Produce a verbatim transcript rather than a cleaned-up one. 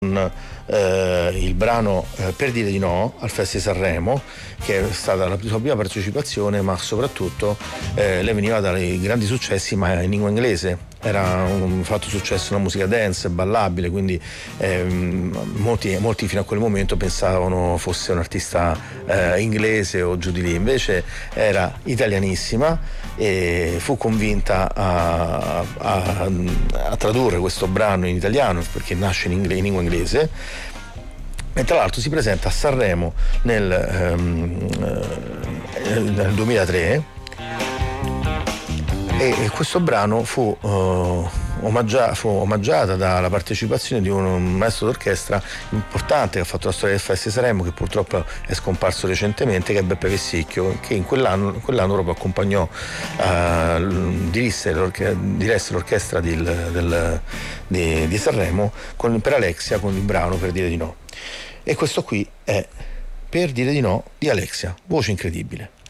Eh, il brano eh, Per dire di no al Festival di Sanremo, che è stata la sua prima partecipazione, ma soprattutto eh, lei veniva dai grandi successi ma in lingua inglese. Era un fatto successo una musica dance, ballabile, quindi ehm, molti, molti fino a quel momento pensavano fosse un artista eh, inglese o giù di lì, invece era italianissima e fu convinta a, a, a tradurre questo brano in italiano perché nasce in, ingle- in lingua inglese. E tra l'altro si presenta a Sanremo nel, ehm, eh, nel duemilatré e questo brano fu, uh, omaggia- fu omaggiata dalla partecipazione di un maestro d'orchestra importante che ha fatto la storia del Festival di Sanremo, che purtroppo è scomparso recentemente, che è Beppe Vessicchio, che in quell'anno, quell'anno proprio accompagnò, uh, diresse, l'orche- diresse l'orchestra di, del, di, di Sanremo con, per Alexia con il brano Per dire di no. E questo qui è Per dire di no di Alexia, voce incredibile.